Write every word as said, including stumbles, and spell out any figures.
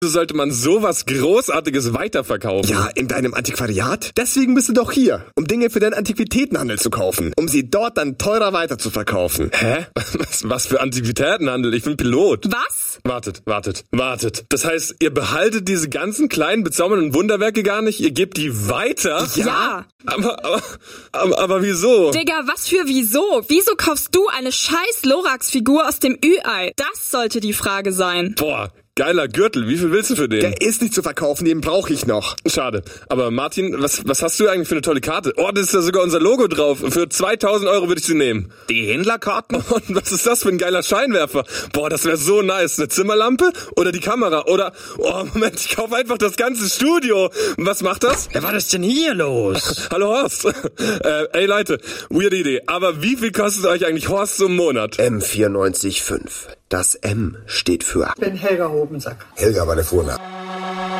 sollte man sowas Großartiges weiterverkaufen? Ja, in deinem Antiquariat? Deswegen bist du doch hier, um Dinge für deinen Antiquitätenhandel zu kaufen, um sie dort dann teurer weiterzuverkaufen. Hä? Was, was für Antiquitätenhandel? Ich bin Pilot. Was? Wartet, wartet, wartet. Das heißt, ihr behaltet diese ganzen kleinen, bezaubernden Wunderwerke gar nicht? Ihr gebt die weiter? Ja. ja. Aber, aber, aber, aber wieso? Digga, was für wieso? Wieso kaufst du eine scheiß Lorax-Figur aus dem Ü-Ei? Das sollte die Frage sein. Boah. Geiler Gürtel, wie viel willst du für den? Der ist nicht zu verkaufen, den brauche ich noch. Schade. Aber Martin, was, was hast du eigentlich für eine tolle Karte? Oh, das ist ja sogar unser Logo drauf. Für zweitausend Euro würde ich sie nehmen. Die Händlerkarten? Und was ist das für ein geiler Scheinwerfer? Boah, das wäre so nice. Eine Zimmerlampe oder die Kamera? Oder, oh Moment, ich kaufe einfach das ganze Studio. Was macht das? Ja, was ist denn hier los? Hallo Horst. äh, ey Leute, weirde Idee. Aber wie viel kostet euch eigentlich Horst so im Monat? M vierundneunzig Komma fünf. Das M steht für... Ich bin Helga Hobensack. Helga war der Vorname.